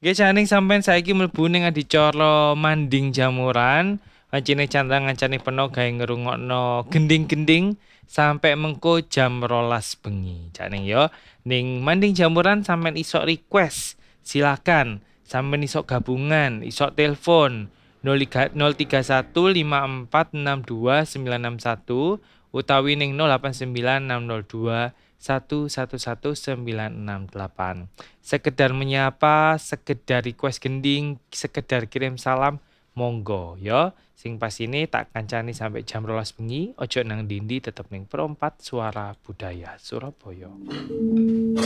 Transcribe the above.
Nggih Caning sampean saiki mlebu ning adicara Manding Jamuran. Wancine cantang ngancani peno gawe ngrungokno gending-gending sampai mengko jam 12 bengi. Caning yo ning Manding Jamuran sampean isok request. Silakan. Sampean isok gabungan, isok telepon 031546291 utawi ning 089602111968. Sekedar menyapa, sekedar request gending, sekedar kirim salam, monggo ya. Sing pas ini tak kancani sampai jam 12 bengi, ojo nang dindi tetep ning Perompat Suara Budaya Surabaya.